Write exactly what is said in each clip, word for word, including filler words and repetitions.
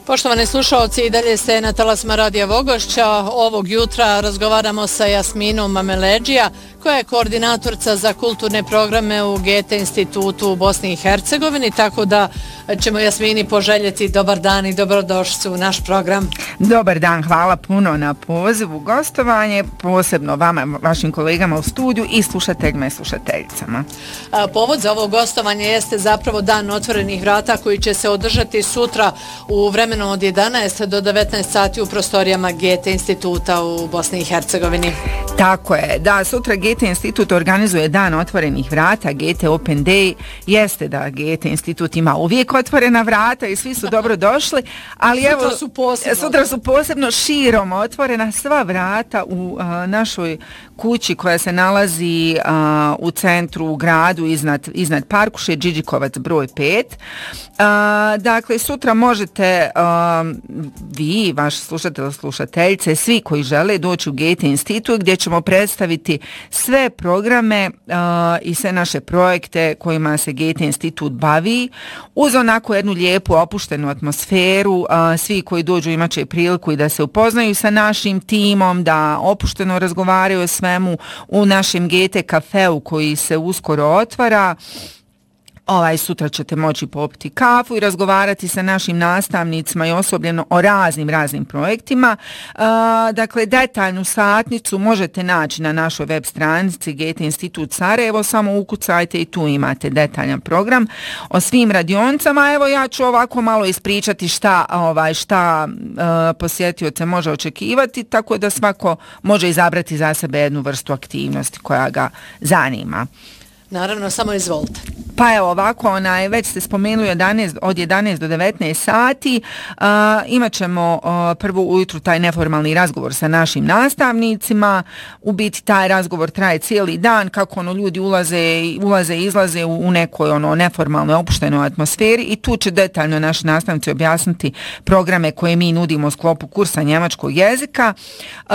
Poštovani slušalci, i dalje ste na talasima Radija Vogošća. Ovog jutra razgovaramo sa Jasminom Mameleđija, koja je koordinatorca za kulturne programe u Goethe institutu u Bosni i Hercegovini, tako da ćemo Jasmini poželjeti dobar dan i dobrodošlicu u naš program. Dobar dan, hvala puno na pozivu, gostovanje, posebno vama, vašim kolegama u studiju i slušateljima i slušateljicama. Povod za ovo gostovanje jeste zapravo Dan otvorenih vrata koji će se održati sutra u vremenu od jedanaest do devetnaest sati u prostorijama Goethe instituta u Bosni i Hercegovini. Tako je, da, sutra Goethe institut organizuje Dan otvorenih vrata, Goethe Open Day. Jeste da Goethe institut ima uvijek otvorena vrata i svi su dobro došli, ali sutra evo, su posebno. Sutra su posebno širom otvorena sva vrata u a, našoj kući koja se nalazi a, u centru, u gradu, iznad, iznad Parkuše, Điđikovac broj pet. A, dakle, sutra možete a, vi, vaš slušatelj, slušateljice, svi koji žele doći u Goethe institut gdje ćemo predstaviti sve programe uh, i sve naše projekte kojima se Goethe institut bavi uz onako jednu lijepu opuštenu atmosferu. Uh, svi koji dođu imat će priliku i da se upoznaju sa našim timom, da opušteno razgovaraju o svemu u našem Goethe kafeu koji se uskoro otvara. Ovaj, sutra ćete moći popiti kafu i razgovarati sa našim nastavnicima i osobljeno o raznim, raznim projektima. Uh, dakle, detaljnu satnicu možete naći na našoj web stranici Goethe institut Sarajevo, samo ukucajte i tu imate detaljan program o svim radionicama. Evo, ja ću ovako malo ispričati šta, ovaj, šta uh, posjetioce može očekivati, tako da svako može izabrati za sebe jednu vrstu aktivnosti koja ga zanima. Naravno, samo izvolite. Pa evo ovako, onaj, već ste spomenuli od jedanaest do devetnaest sati, uh, imat ćemo uh, prvo ujutru taj neformalni razgovor sa našim nastavnicima. U biti taj razgovor traje cijeli dan, kako ono ljudi ulaze, ulaze i izlaze u, u nekoj ono neformalnoj opuštenoj atmosferi i tu će detaljno naši nastavnici objasniti programe koje mi nudimo u sklopu kursa njemačkog jezika. Uh,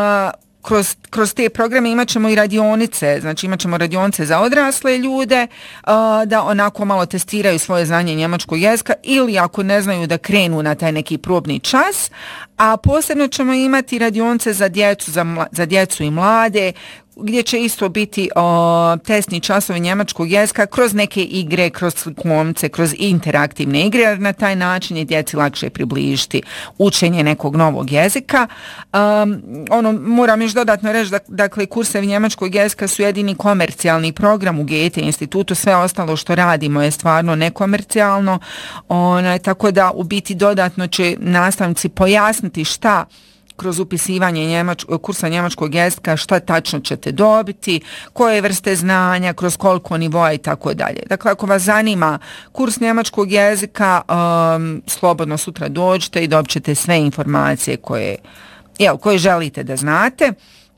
Kroz, kroz te programe imat ćemo i radionice, znači imat ćemo radionice za odrasle ljude uh, da onako malo testiraju svoje znanje njemačkog jezika ili ako ne znaju da krenu na taj neki probni čas, a posebno ćemo imati radionice za djecu, za, mla, za djecu i mlade, gdje će isto biti o, testni časovi njemačkog jezika kroz neke igre, kroz slikovnice, kroz interaktivne igre, jer na taj način je djeci lakše približiti učenje nekog novog jezika. Um, ono, moram još dodatno reći da dakle, kursevi njemačkog jezika su jedini komercijalni program u Goethe institutu, sve ostalo što radimo je stvarno nekomercijalno, ona, tako da u biti dodatno će nastavnici pojasniti šta kroz upisivanje njemač, kursa njemačkog jezika, šta tačno ćete dobiti, koje vrste znanja, kroz koliko nivoa i tako dalje. Dakle, ako vas zanima kurs njemačkog jezika, um, slobodno sutra dođite i dobit ćete sve informacije koje, jel, koje želite da znate.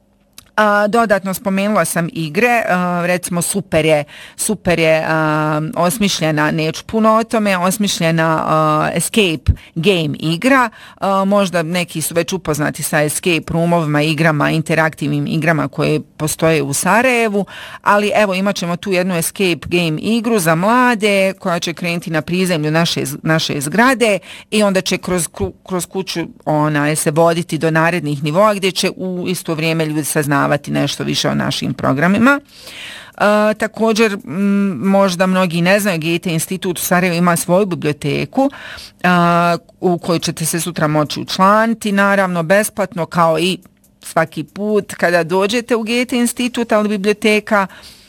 Uh, dodatno spomenula sam igre, uh, recimo super je, super je uh, osmišljena, neću puno o tome, osmišljena uh, escape game igra, uh, možda neki su već upoznati sa escape roomovima, igrama, interaktivnim igrama koje postoje u Sarajevu, ali evo imat ćemo tu jednu escape game igru za mlade koja će krenuti na prizemlju naše, naše zgrade i onda će kroz, kroz kuću ona, se voditi do narednih nivoa gdje će u isto vrijeme ljudi saznavati nešto više o našim programima. Uh, također, m, možda mnogi ne znaju, Goethe institut u Sarajevu ima svoju biblioteku uh, u kojoj ćete se sutra moći učlaniti, naravno besplatno kao i svaki put kada dođete u Goethe institut, ali biblioteka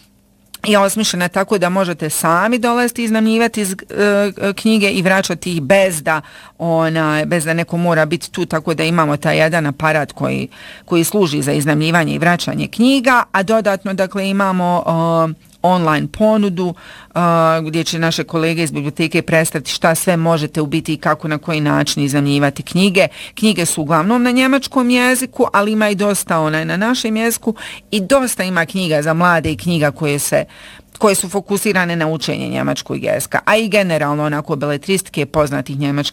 je osmišljena tako da možete sami dolaziti i iznajmljivati iz, e, knjige i vraćati ih bez da, ona, bez da neko mora biti tu, tako da imamo taj jedan aparat koji, koji služi za iznajmljivanje i vraćanje knjiga, a dodatno dakle imamo o, online ponudu uh, gdje će naše kolege iz biblioteke predstaviti šta sve možete u biti i kako na koji način iznajmljivati knjige. Knjige su uglavnom na njemačkom jeziku, ali ima i dosta onaj na našem jeziku i dosta ima knjiga za mlade i knjiga koje se koje su fokusirane na učenje njemačkog jezika, a i generalno onako beletristike poznatih njemačkih